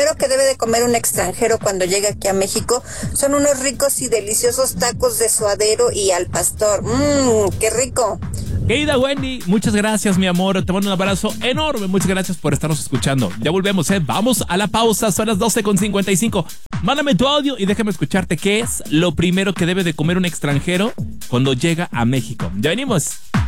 primero que debe de comer un extranjero cuando llega aquí a México son unos ricos y deliciosos tacos de suadero y al pastor. ¡Qué rico! Querida Wendy, muchas gracias, mi amor. Te mando un abrazo enorme. Muchas gracias por estarnos escuchando. Ya volvemos, ¿eh? Vamos a la pausa. Son las 12:55. Mándame tu audio y déjame escucharte qué es lo primero que debe de comer un extranjero cuando llega a México. Ya venimos.